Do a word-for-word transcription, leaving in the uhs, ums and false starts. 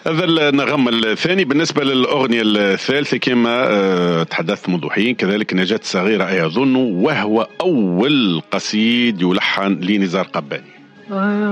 هذا النغم الثاني. بالنسبة للأغنية الثالثة كما أه تحدثت منذ حين كذلك نجاة صغيرة أيظن، وهو أول قصيد يلحن لنزار قباني.